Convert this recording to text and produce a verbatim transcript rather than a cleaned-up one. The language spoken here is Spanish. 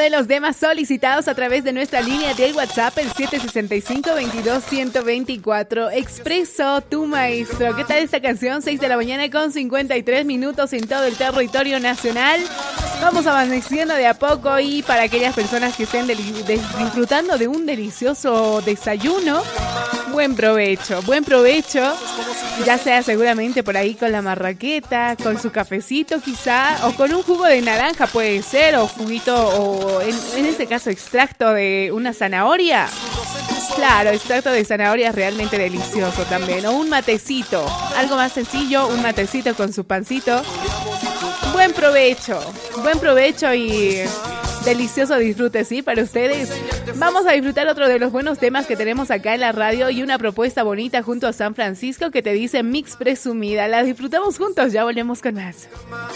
de los temas solicitados a través de nuestra línea de WhatsApp, el siete seis cinco, veintidós, ciento veinticuatro. Expreso, tu maestro. ¿Qué tal esta canción? seis de la mañana con cincuenta y tres minutos en todo el territorio nacional. Vamos amaneciendo de a poco y para aquellas personas que estén deli- de- disfrutando de un delicioso desayuno, buen provecho, buen provecho. Ya sea seguramente por ahí con la marraqueta, con su cafecito quizá, o con un jugo de naranja puede ser, o juguito, o en, en este caso extracto de una zanahoria. Claro, extracto de zanahoria es realmente delicioso también. O un matecito, algo más sencillo, un matecito con su pancito. Buen provecho, buen provecho y delicioso disfrute, ¿sí? Para ustedes. Vamos a disfrutar otro de los buenos temas que tenemos acá en la radio y una propuesta bonita junto a San Francisco que te dice Mix Presumida. La disfrutamos juntos, ya volvemos con más.